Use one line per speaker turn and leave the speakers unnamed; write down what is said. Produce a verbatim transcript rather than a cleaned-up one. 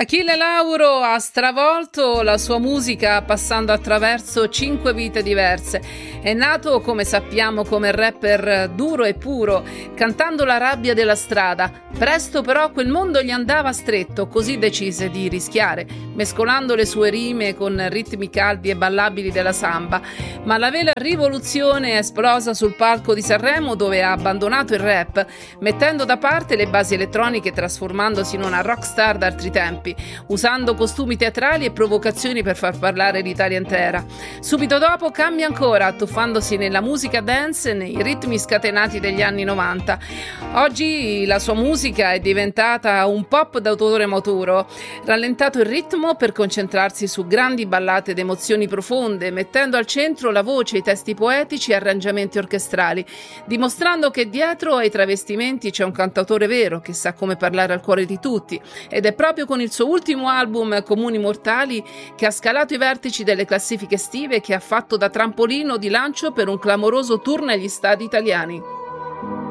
Achille Lauro ha stravolto la sua musica passando attraverso cinque vite diverse. È nato, come sappiamo, come rapper duro e puro, cantando la rabbia della strada. Presto però quel mondo gli andava stretto, così decise di rischiare, mescolando le sue rime con ritmi caldi e ballabili della samba. Ma la vera rivoluzione è esplosa sul palco di Sanremo, dove ha abbandonato il rap, mettendo da parte le basi elettroniche e trasformandosi in una rockstar d'altri tempi, usando costumi teatrali e provocazioni per far parlare l'Italia intera. Subito dopo cambia ancora, tuffandosi nella musica dance e nei ritmi scatenati degli anni novanta. Oggi la sua musica è diventata un pop d'autore maturo, rallentato il ritmo per concentrarsi su grandi ballate ed emozioni profonde, mettendo al centro la voce, i testi poetici e arrangiamenti orchestrali, dimostrando che dietro ai travestimenti c'è un cantautore vero che sa come parlare al cuore di tutti. Ed è proprio con il suo ultimo album, Comuni Mortali, che ha scalato i vertici delle classifiche estive e che ha fatto da trampolino di lancio per un clamoroso tour negli stadi italiani.